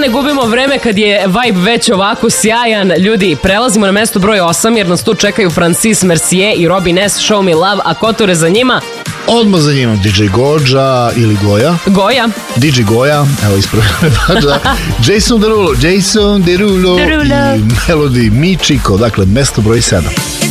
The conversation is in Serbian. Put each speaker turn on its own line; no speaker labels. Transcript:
ne gubimo vreme kad je vibe već ovako sjajan. Ljudi, prelazimo na mesto broj 8 jer nas tu čekaju Francis Mercier i Robin S. Show Me Love, a Koture za njima?
Odmah za njima DJ Goja ili Goja.
Goja.
DJ Goja, evo ispravljamo Jason Derulo i Melody Mi Chico, dakle mesto broj 7.